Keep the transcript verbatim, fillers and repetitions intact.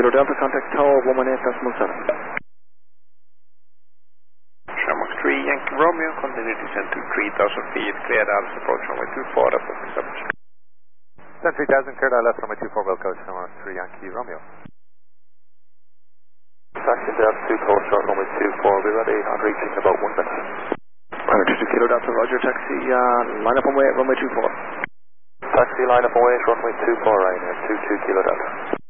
Kilo Delta, contact Tower one one eight decimal seven. Shamrock three, Yankee Romeo, continue descent to three thousand feet, clear down, approach runway two four, that's what we established. Descent three thousand, clear down left runway two four, Wilco, Shamrock three, Yankee Romeo. Taxi Delta two close, short runway two four, be ready on reaching in about one minute. Runway two two Kilo Delta, roger, taxi, uh, line up on way, runway two four. Taxi line up and wait, runway two four, Ryanair, two two Kilo Delta.